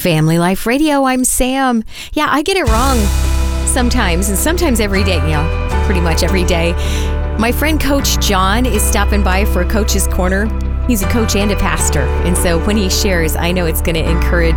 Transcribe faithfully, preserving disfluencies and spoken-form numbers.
Family Life Radio, I'm Sam. Yeah, I get it wrong sometimes, and sometimes every day, you know, pretty much every day. My friend Coach John is stopping by for Coach's Corner. He's a coach and a pastor, and so when he shares, I know it's going to encourage